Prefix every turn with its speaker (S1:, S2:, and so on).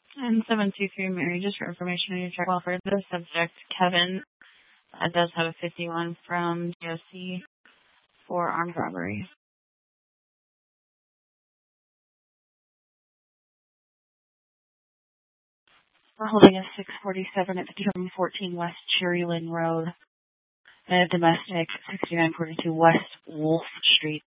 S1: And 723 Mary, just for information on your check. Well, for the subject, Kevin, does have a 51 from DOC for armed robbery. We're holding a 647 at 5714 West Cherry Lynn Road. And a domestic 6942 West Wolf Street.